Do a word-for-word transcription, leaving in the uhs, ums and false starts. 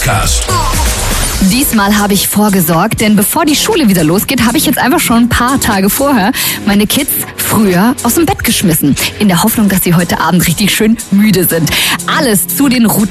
Podcast. Diesmal habe ich vorgesorgt, denn bevor die Schule wieder losgeht, habe ich jetzt einfach schon ein paar Tage vorher meine Kids früher aus dem Bett geschmissen. In der Hoffnung, dass sie heute Abend richtig schön müde sind. Alles zu den Routinen